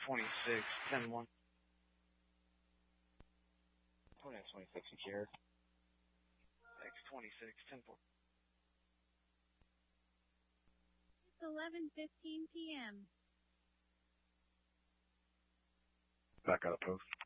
26-10-1. Conan 26 secured. X26-10-4. It's 11:15 p.m. Back out of post.